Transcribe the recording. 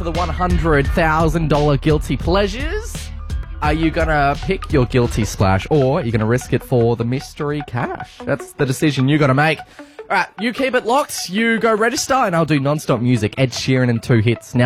for the $100,000 guilty pleasures. Are you going to pick your guilty splash or are you going to risk it for the mystery cash? That's the decision you got to make. All right, you keep it locked. You go register and I'll do non-stop music. Ed Sheeran and 2 hits. Now